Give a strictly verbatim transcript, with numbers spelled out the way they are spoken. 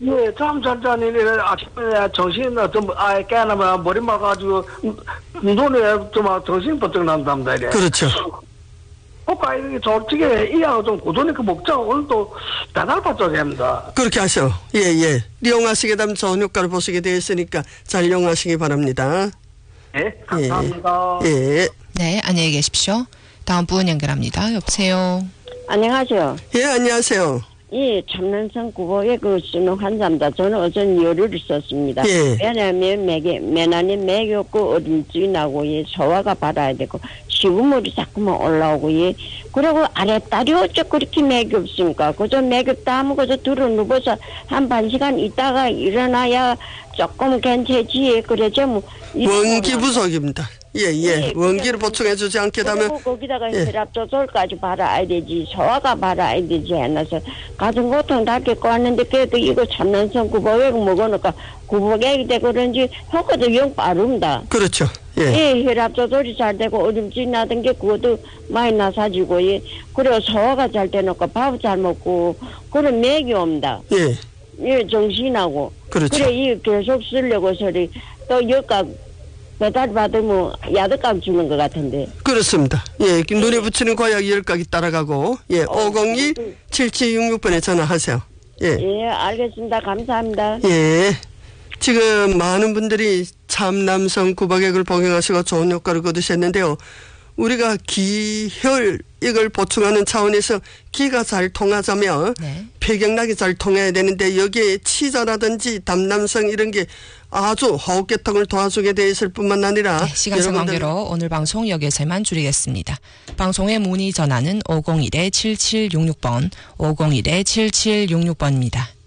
예, 잠 잘 자니 아침에 정신 좀 아예 깨나면 머리 막아가지고 눈에 좀 정신 번쩍 난답니다. 이래. 그렇죠. 그러니까 이게 솔직히 이하고 좀 고도니까 먹자. 오늘 또 배달 받줘야 됩니다. 그렇게 하셔. 예, 예. 이용하시게 되면 좋은 효과를 보시게 되어 있으니까 잘 이용하시기 바랍니다. 예, 감사합니다. 예. 예. 네, 안녕히 계십시오. 다음 분 연결합니다. 여보세요. 안녕하세요. 예, 안녕하세요. 이 참는성 구보에 그 쓰는 환자입니다. 저는 어전 열을 썼습니다. 예. 왜냐하면 매개, 매난이 맥이 없고 어딘지 나고 예, 소화가 받아야 되고 시구물이 자꾸만 올라오고 예. 그리고 아랫다리 어째 그렇게 맥이 없습니까? 그저 맥이 없다 하면 그저 들어 누워서 한 반 시간 있다가 일어나야 조금 괜찮지. 그래서 뭐 원기 부족입니다. 예, 예. 예, 원기를 보충해 주지 않게 되면 그리고 거기다가 예. 혈압 조절까지 받아야 되지 소화가 받아야 되지 않아서 가슴 고통 다 겪고 왔는데 그래도 이거 참는성 구보액 먹으니까 구보액이 되고 그런지 효과도 영 빠릅니다. 그렇죠. 예. 예, 혈압 조절이 잘 되고 어림짐 나던 게 그것도 많이 나사지고 예. 그리고 소화가 잘 되니까 밥 잘 먹고 그런 맥이 옵니다. 예. 예, 정신하고. 그렇죠. 그래 이 계속 쓰려고 소리 또 여기가 배달 받으면 야드값 주는 것 같은데. 그렇습니다. 예, 눈에 붙이는 과약 열각이 따라가고, 예, 어, 오공이 칠칠육육 번에 전화하세요. 예. 예, 알겠습니다. 감사합니다. 예. 지금 많은 분들이 참남성 구박액을 복용하시고 좋은 효과를 거두셨는데요. 우리가 기혈 이걸 보충하는 차원에서 기가 잘 통하자면 네. 폐경락이 잘 통해야 되는데 여기에 치자라든지 담남성 이런 게 아주 호흡계통을 도와주게 돼 있을 뿐만 아니라 네, 시간상 관계로 오늘 방송 여기서만 줄이겠습니다. 방송의 문의 전화는 오공일 칠칠육육 번 오공일 칠칠육육 번입니다.